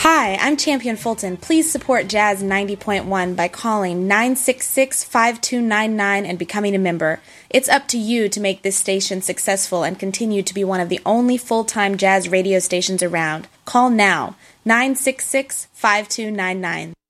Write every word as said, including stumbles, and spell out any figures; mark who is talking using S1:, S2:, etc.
S1: Hi, I'm Champion Fulton. Please support Jazz ninety point one by calling nine six six, five two nine nine and becoming a member. It's up to you to make this station successful and continue to be one of the only full-time jazz radio stations around. Call now, nine six six, five two nine nine.